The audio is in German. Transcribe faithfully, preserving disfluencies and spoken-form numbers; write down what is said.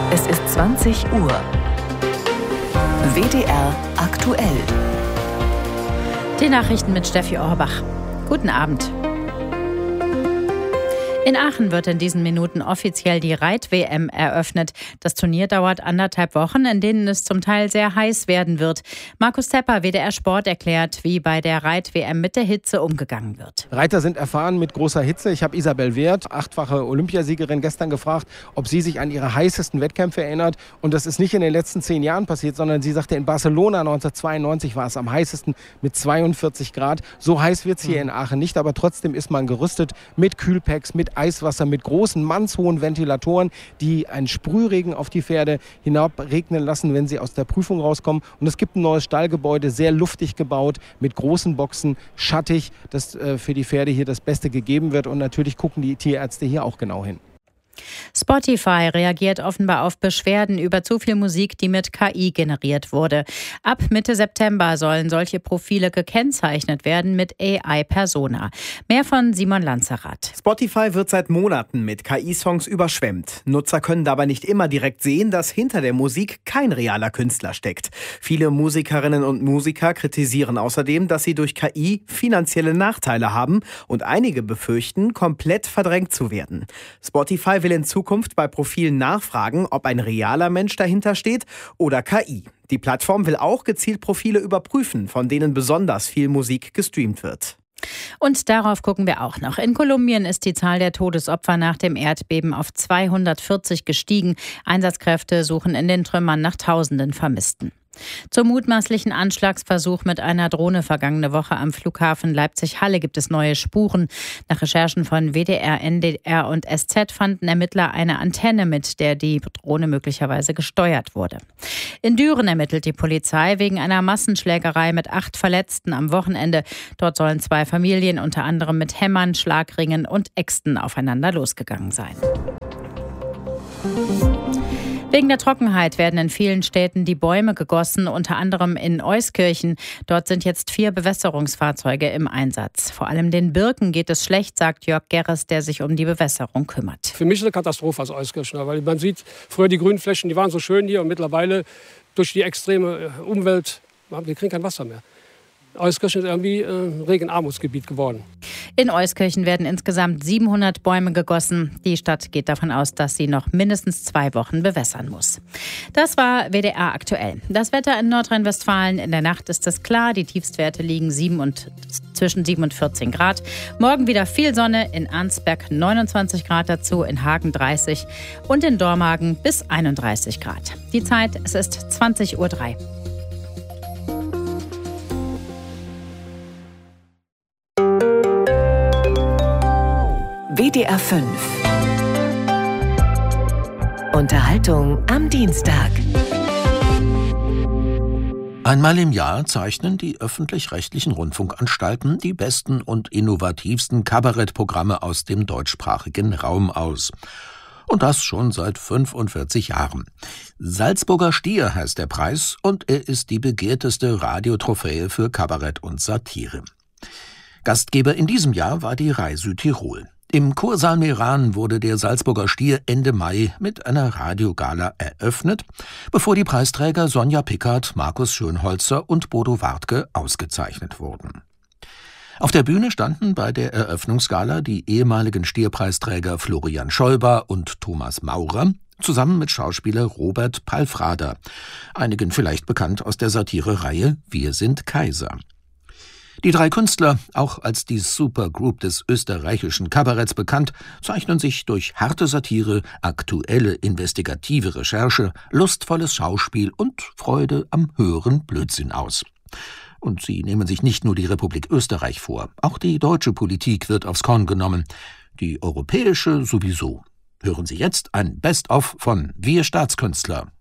Es ist zwanzig Uhr. W D R aktuell. Die Nachrichten mit Steffi Orbach. Guten Abend. In Aachen wird in diesen Minuten offiziell die Reit-W M eröffnet. Das Turnier dauert anderthalb Wochen, in denen es zum Teil sehr heiß werden wird. Markus Tepper, W D R Sport, erklärt, wie bei der Reit-W M mit der Hitze umgegangen wird. Reiter sind erfahren mit großer Hitze. Ich habe Isabel Wehrt, achtfache Olympiasiegerin, gestern gefragt, ob sie sich an ihre heißesten Wettkämpfe erinnert. Und das ist nicht in den letzten zehn Jahren passiert, sondern sie sagte, in Barcelona neunzehnhundertzweiundneunzig war es am heißesten mit zweiundvierzig Grad. So heiß wird es hier in Aachen nicht, aber trotzdem ist man gerüstet mit Kühlpacks, mit Eiswasser, mit großen, mannshohen Ventilatoren, die einen Sprühregen auf die Pferde hinabregnen lassen, wenn sie aus der Prüfung rauskommen. Und es gibt ein neues Stallgebäude, sehr luftig gebaut, mit großen Boxen, schattig, dass äh, für die Pferde hier das Beste gegeben wird. Und natürlich gucken die Tierärzte hier auch genau hin. Spotify reagiert offenbar auf Beschwerden über zu viel Musik, die mit K I generiert wurde. Ab Mitte September sollen solche Profile gekennzeichnet werden mit A I-Persona. Mehr von Simon Lanzerath. Spotify wird seit Monaten mit K I-Songs überschwemmt. Nutzer können dabei nicht immer direkt sehen, dass hinter der Musik kein realer Künstler steckt. Viele Musikerinnen und Musiker kritisieren außerdem, dass sie durch K I finanzielle Nachteile haben und einige befürchten, komplett verdrängt zu werden. Spotify will in Zukunft bei Profilen nachfragen, ob ein realer Mensch dahinter steht oder K I. Die Plattform will auch gezielt Profile überprüfen, von denen besonders viel Musik gestreamt wird. Und darauf gucken wir auch noch. In Kolumbien ist die Zahl der Todesopfer nach dem Erdbeben auf zweihundertvierzig gestiegen. Einsatzkräfte suchen in den Trümmern nach Tausenden Vermissten. Zum mutmaßlichen Anschlagsversuch mit einer Drohne vergangene Woche am Flughafen Leipzig-Halle gibt es neue Spuren. Nach Recherchen von W D R, N D R und S Z fanden Ermittler eine Antenne, mit der die Drohne möglicherweise gesteuert wurde. In Düren ermittelt die Polizei wegen einer Massenschlägerei mit acht Verletzten am Wochenende. Dort sollen zwei Familien unter anderem mit Hämmern, Schlagringen und Äxten aufeinander losgegangen sein. Wegen der Trockenheit werden in vielen Städten die Bäume gegossen, unter anderem in Euskirchen. Dort sind jetzt vier Bewässerungsfahrzeuge im Einsatz. Vor allem den Birken geht es schlecht, sagt Jörg Gerres, der sich um die Bewässerung kümmert. Für mich ist es eine Katastrophe als Euskirchener, weil man sieht, früher die grünen Flächen, die waren so schön hier und mittlerweile durch die extreme Umwelt, wir kriegen kein Wasser mehr. Euskirchen ist irgendwie ein Regenarmutsgebiet geworden. In Euskirchen werden insgesamt siebenhundert Bäume gegossen. Die Stadt geht davon aus, dass sie noch mindestens zwei Wochen bewässern muss. Das war W D R aktuell. Das Wetter in Nordrhein-Westfalen. In der Nacht ist es klar. Die Tiefstwerte liegen sieben und, zwischen sieben und vierzehn Grad. Morgen wieder viel Sonne. In Arnsberg neunundzwanzig Grad dazu, in Hagen dreißig und in Dormagen bis einunddreißig Grad. Die Zeit, es ist zwanzig Uhr drei. W D R fünf. Unterhaltung am Dienstag. Einmal im Jahr zeichnen die öffentlich-rechtlichen Rundfunkanstalten die besten und innovativsten Kabarettprogramme aus dem deutschsprachigen Raum aus. Und das schon seit fünfundvierzig Jahren. Salzburger Stier heißt der Preis und er ist die begehrteste Radiotrophäe für Kabarett und Satire. Gastgeber in diesem Jahr war die Rai Südtirol. Im Kursaal Meran wurde der Salzburger Stier Ende Mai mit einer Radiogala eröffnet, bevor die Preisträger Sonja Pickard, Markus Schönholzer und Bodo Wartke ausgezeichnet wurden. Auf der Bühne standen bei der Eröffnungsgala die ehemaligen Stierpreisträger Florian Scheuber und Thomas Maurer, zusammen mit Schauspieler Robert Palfrader, einigen vielleicht bekannt aus der Satire-Reihe Wir sind Kaiser. Die drei Künstler, auch als die Supergroup des österreichischen Kabaretts bekannt, zeichnen sich durch harte Satire, aktuelle investigative Recherche, lustvolles Schauspiel und Freude am höheren Blödsinn aus. Und sie nehmen sich nicht nur die Republik Österreich vor, auch die deutsche Politik wird aufs Korn genommen, die europäische sowieso. Hören Sie jetzt ein Best-of von Wir Staatskünstler.